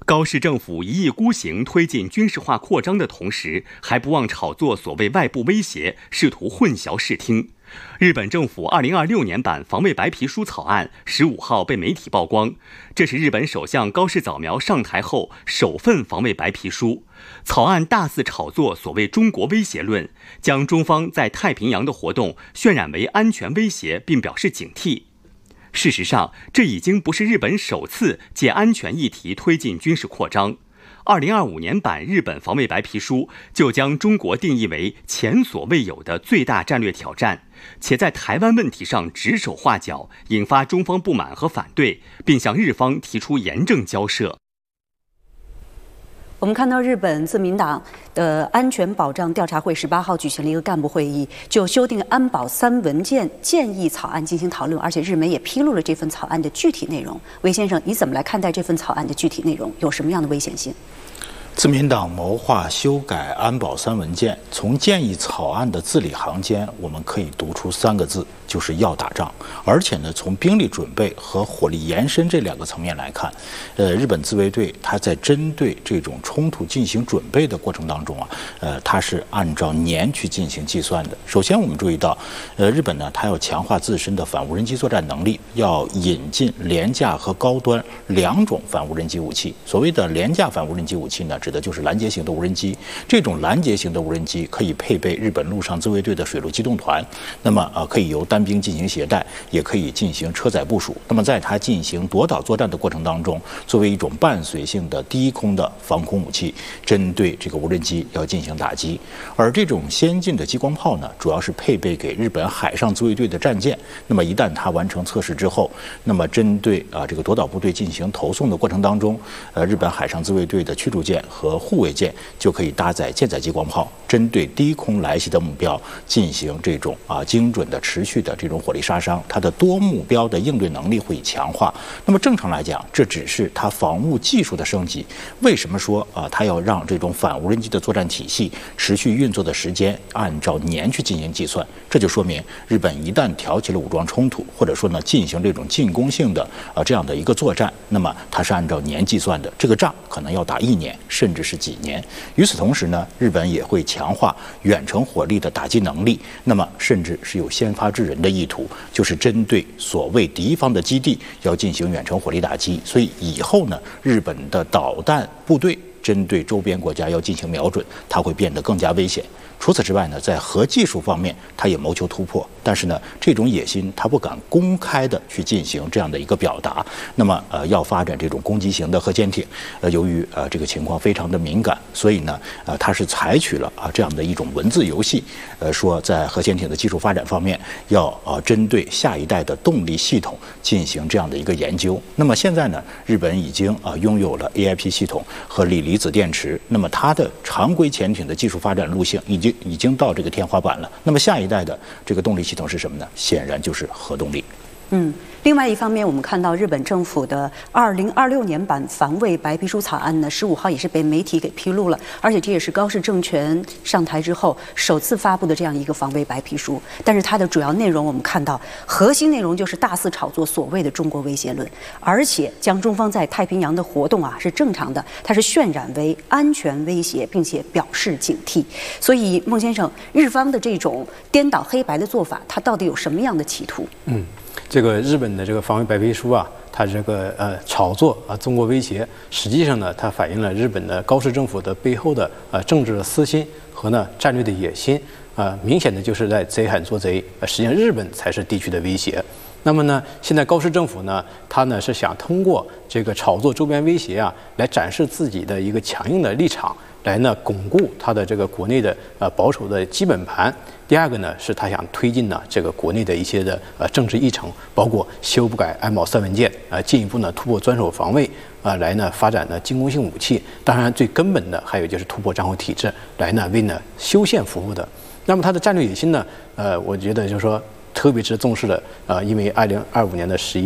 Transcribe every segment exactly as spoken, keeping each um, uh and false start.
高市政府一意孤行推进军事化扩张的同时，还不忘炒作所谓外部威胁，试图混淆视听。日本政府二零二六年版防卫白皮书草案十五号被媒体曝光，这是日本首相高市早苗上台后首份防卫白皮书。草案大肆炒作所谓中国威胁论，将中方在太平洋的活动渲染为安全威胁，并表示警惕。事实上，这已经不是日本首次借安全议题推进军事扩张。二零二五年版日本防卫白皮书就将中国定义为前所未有的最大战略挑战，且在台湾问题上指手画脚，引发中方不满和反对，并向日方提出严正交涉。 我们看到日本自民党的安全保障调查会十八号举行了一个干部会议，就修订安保三文件建议草案进行讨论，而且日媒也披露了这份草案的具体内容。韦先生，你怎么来看待这份草案的具体内容？有什么样的危险性？ 自民党谋划修改安保三文件，从建议草案的字里行间，我们可以读出三个字，就是要打仗。而且呢，从兵力准备和火力延伸这两个层面来看，呃，日本自卫队它在针对这种冲突进行准备的过程当中啊，呃，它是按照年去进行计算的。首先，我们注意到，呃，日本呢，它要强化自身的反无人机作战能力，要引进廉价和高端两种反无人机武器。所谓的廉价反无人机武器呢，指的就是拦截型的无人机。这种拦截型的无人机可以配备日本陆上自卫队的水陆机动团，那么呃可以由单兵进行携带，也可以进行车载部署。那么在它进行夺岛作战的过程当中，作为一种伴随性的低空的防空武器，针对这个无人机要进行打击。而这种先进的激光炮呢，主要是配备给日本海上自卫队的战舰。那么一旦它完成测试之后，那么针对啊、呃、这个夺岛部队进行投送的过程当中，呃日本海上自卫队的驱逐舰和护卫舰就可以搭载舰载激光炮，针对低空来袭的目标进行这种啊精准的持续的这种火力杀伤，它的多目标的应对能力会强化。那么正常来讲，这只是它防务技术的升级。为什么说啊它要让这种反无人机的作战体系持续运作的时间按照年去进行计算？这就说明日本一旦挑起了武装冲突，或者说呢进行这种进攻性的啊这样的一个作战，那么它是按照年计算的，这个仗可能要打一年，甚至是几年。与此同时呢，日本也会强化远程火力的打击能力，那么甚至是有先发制人的意图，就是针对所谓敌方的基地要进行远程火力打击。所以以后呢，日本的导弹部队针对周边国家要进行瞄准，它会变得更加危险。除此之外呢，在核技术方面，它也谋求突破，但是呢，这种野心它不敢公开的去进行这样的一个表达。那么，呃，要发展这种攻击型的核潜艇，呃，由于呃这个情况非常的敏感，所以呢，呃，它是采取了啊这样的一种文字游戏，呃，说在核潜艇的技术发展方面，要呃针对下一代的动力系统进行这样的一个研究。那么现在呢，日本已经啊、呃、拥有了 A I P 系统和锂离子电池，那么它的常规潜艇的技术发展路线已经已经到这个天花板了。那么下一代的这个动力系统是什么呢？显然就是核动力。 嗯，另外一方面，我们看到日本政府的二零二六年版防卫白皮书草案呢，十五号也是被媒体给披露了，而且这也是高市政权上台之后首次发布的这样一个防卫白皮书。但是它的主要内容，我们看到核心内容就是大肆炒作所谓的中国威胁论，而且将中方在太平洋的活动啊是正常的，它是渲染为安全威胁，并且表示警惕。所以，孟先生，日方的这种颠倒黑白的做法，它到底有什么样的企图？ 嗯。这个日本的这个防卫白皮书啊，它这个呃炒作啊中国威胁，实际上呢，它反映了日本的高市政府的背后的呃政治的私心和呢战略的野心啊、呃，明显的就是在贼喊捉贼，呃，实际上日本才是地区的威胁。那么呢，现在高市政府呢，他呢是想通过这个炒作周边威胁啊，来展示自己的一个强硬的立场，来呢巩固他的这个国内的呃保守的基本盘。第二个呢，是他想推进呢这个国内的一些的呃政治议程，包括修不改安保三文件，呃进一步呢突破专守防卫，啊、呃、来呢发展呢进攻性武器。当然最根本的还有就是突破战后体制，来呢为呢修宪服务的。那么他的战略野心呢，呃我觉得就是说特别值得重视的，呃因为二零二五年的十一月，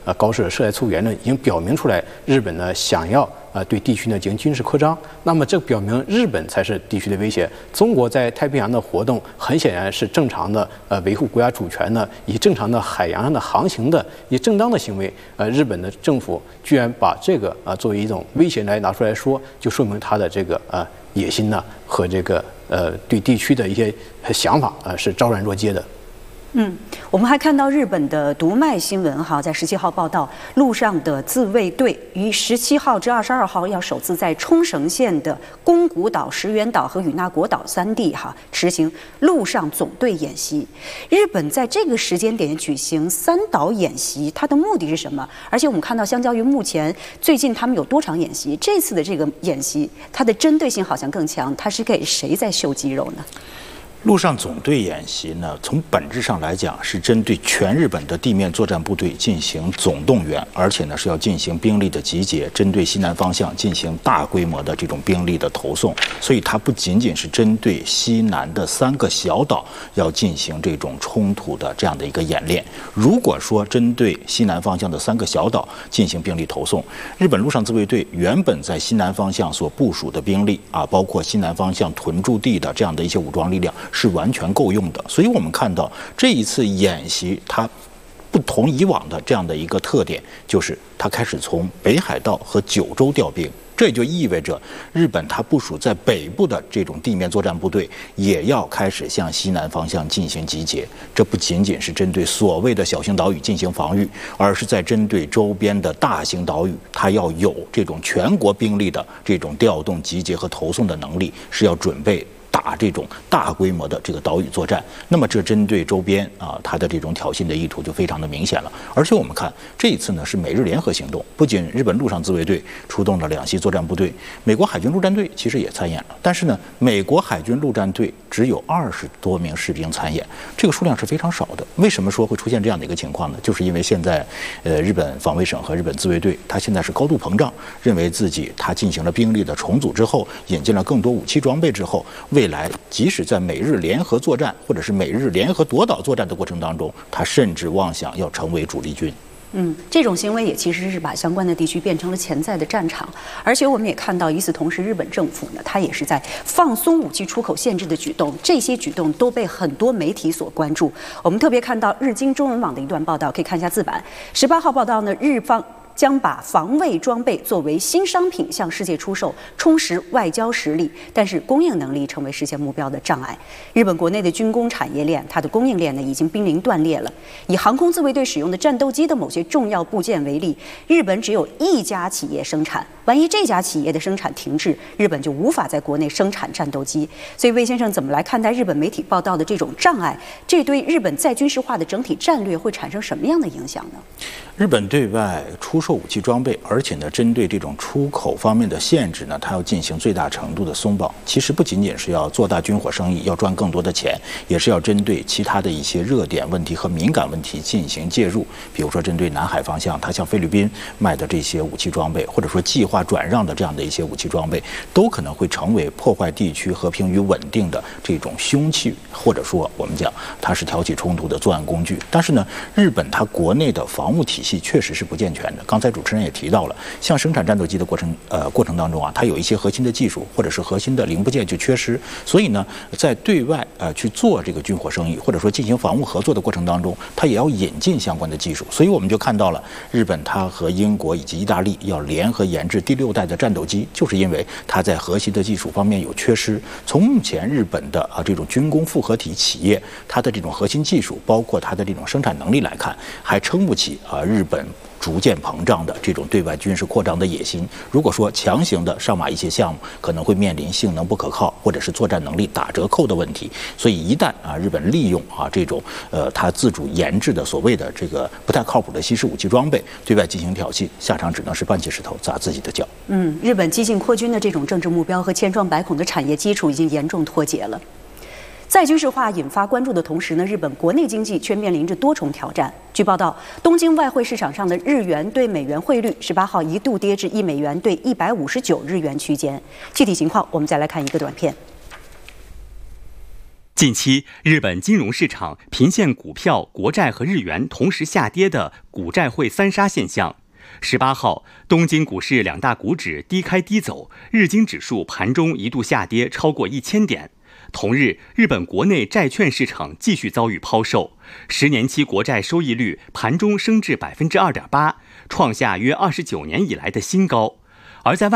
呃高市的涉台错误言论，已经表明出来，日本呢想要呃对地区呢进行军事扩张。那么这表明日本才是地区的威胁。中国在太平洋的活动很显然是正常的，呃维护国家主权呢，以正常的海洋上的航行的以正当的行为。呃，日本的政府居然把这个啊、呃、作为一种威胁来拿出来说，就说明他的这个呃野心呢和这个呃对地区的一些想法啊、呃、是昭然若揭的。 嗯，我们还看到日本的读卖新闻哈，在十七号报道，陆上的自卫队于十七号至二十二号要首次在冲绳县的宫古岛、石垣岛和与那国岛三地哈实行陆上总队演习。日本在这个时间点举行三岛演习，它的目的是什么？而且我们看到，相较于目前最近他们有多场演习，这次的这个演习，它的针对性好像更强，它是给谁在秀肌肉呢？ 陆上总队演习呢，从本质上来讲是针对全日本的地面作战部队进行总动员，而且呢是要进行兵力的集结，针对西南方向进行大规模的这种兵力的投送。所以它不仅仅是针对西南的三个小岛要进行这种冲突的这样的一个演练。如果说针对西南方向的三个小岛进行兵力投送，日本陆上自卫队原本在西南方向所部署的兵力啊，包括西南方向屯驻地的这样的一些武装力量，是完全够用的。所以我们看到这一次演习它不同以往的这样的一个特点，就是它开始从北海道和九州调兵。这就意味着日本它部署在北部的这种地面作战部队也要开始向西南方向进行集结。这不仅仅是针对所谓的小型岛屿进行防御，而是在针对周边的大型岛屿，它要有这种全国兵力的这种调动、集结和投送的能力，是要准备打这种大规模的这个岛屿作战。那么这针对周边啊，它的这种挑衅的意图就非常的明显了。而且我们看这一次呢是美日联合行动，不仅日本陆上自卫队出动了两栖作战部队，美国海军陆战队其实也参演了，但是呢美国海军陆战队只有二十多名士兵参演，这个数量是非常少的。为什么说会出现这样的一个情况呢？就是因为现在呃日本防卫省和日本自卫队它现在是高度膨胀，认为自己它进行了兵力的重组之后，引进了更多武器装备之后，未来即使在美日联合作战或者是美日联合夺岛作战的过程当中，他甚至妄想要成为主力军。 嗯，这种行为也其实是把相关的地区变成了潜在的战场，而且我们也看到，与此同时，日本政府呢，它也是在放松武器出口限制的举动，这些举动都被很多媒体所关注。我们特别看到日经中文网的一段报道，可以看一下字版。十八号报道呢，日方将把防卫装备作为新商品向世界出售，充实外交实力，但是供应能力成为实现目标的障碍。日本国内的军工产业链，它的供应链呢已经濒临断裂了。以航空自卫队使用的战斗机的某些重要部件为例，日本只有一家企业生产，万一这家企业的生产停滞，日本就无法在国内生产战斗机。所以魏先生怎么来看待日本媒体报道的这种障碍？这对日本再军事化的整体战略会产生什么样的影响呢？ 日本对外出售武器装备，而且呢，针对这种出口方面的限制呢，它要进行最大程度的松绑。其实不仅仅是要做大军火生意，要赚更多的钱，也是要针对其他的一些热点问题和敏感问题进行介入。比如说，针对南海方向，它向菲律宾卖的这些武器装备，或者说计划转让的这样的一些武器装备，都可能会成为破坏地区和平与稳定的这种凶器，或者说我们讲它是挑起冲突的作案工具。但是呢，日本它国内的防务体系确实是不健全的。刚才主持人也提到了，像生产战斗机的过程呃过程当中啊，它有一些核心的技术或者是核心的零部件就缺失，所以呢，在对外呃去做这个军火生意或者说进行防务合作的过程当中，它也要引进相关的技术。所以我们就看到了日本它和英国以及意大利要联合研制第六代的战斗机，就是因为它在核心的技术方面有缺失。从目前日本的啊这种军工复合体企业，它的这种核心技术，包括它的这种生产能力来看，还撑不起啊日本逐渐膨胀的这种对外军事扩张的野心。如果说强行的上马一些项目，可能会面临性能不可靠或者是作战能力打折扣的问题。所以一旦啊日本利用啊这种呃它自主研制的所谓的这个不太靠谱的西式武器装备对外进行挑衅，下场只能是搬起石头砸自己的脚。 嗯，日本激进扩军的这种政治目标和千疮百孔的产业基础已经严重脱节了。在军事化引发关注的同时呢，日本国内经济却面临着多重挑战。据报道，东京外汇市场上的日元对美元汇率十八号一度跌至一美元对一百五十九日元区间。具体情况，我们再来看一个短片。 近期，日本金融市场频现股票、国债和日元同时下跌的股债汇三杀现象。十八号，东京股市两大股指低开低走，日经指数盘中一度下跌超过一千点。同日，日本国内债券市场继续遭遇抛售，十年期国债收益率盘中升至百分之二点八，创下约二十九年以来的新高。而在外